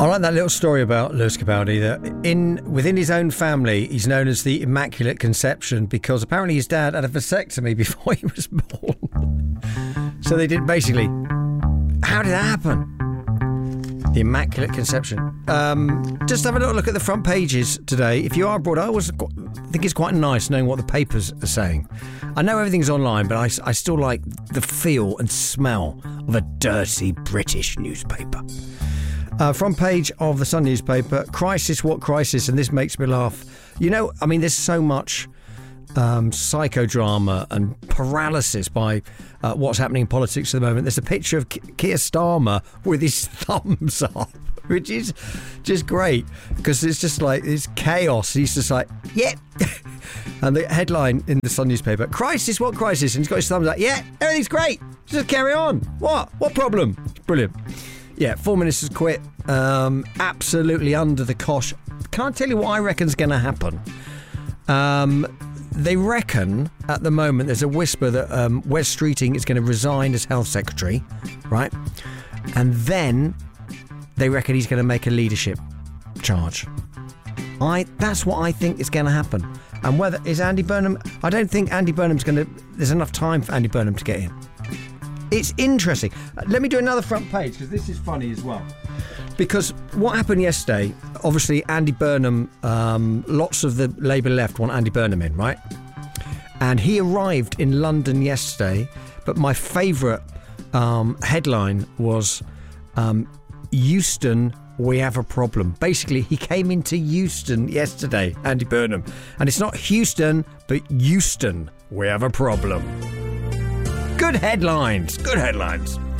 I like that little story about Lewis Capaldi, that within his own family, he's known as the Immaculate Conception because apparently his dad had a vasectomy before he was born. So they did basically. How did that happen? The Immaculate Conception. Just have a little look at the front pages today. If you are abroad, I always think it's quite nice knowing what the papers are saying. I know everything's online, but I still like the feel and smell of a dirty British newspaper. Front page of the Sun newspaper, crisis, what crisis? And this makes me laugh. You know, I mean, there's so much psychodrama and paralysis by what's happening in politics at the moment. There's a picture of Keir Starmer with his thumbs up, which is just great because it's just like it's chaos. He's just like, yeah. And the headline in the Sun newspaper, crisis, what crisis? And he's got his thumbs up. Yeah, everything's great. Just carry on. What problem? Brilliant. Yeah, 4 ministers quit. Absolutely under the cosh. Can I tell you what I reckon's going to happen? They reckon at the moment there's a whisper that Wes Streeting is going to resign as health secretary, right? And then they reckon he's going to make a leadership charge. That's what I think is going to happen. And whether is Andy Burnham? I don't think Andy Burnham's going to. There's enough time for Andy Burnham to get in. It's interesting. Let me do another front page because this is funny as well. Because what happened yesterday, obviously Andy Burnham, lots of the Labour left want Andy Burnham in, right? And he arrived in London yesterday, but my favourite headline was Euston, we have a problem. Basically, he came into Euston yesterday, Andy Burnham. And it's not Houston, but Euston, we have a problem. Good headlines.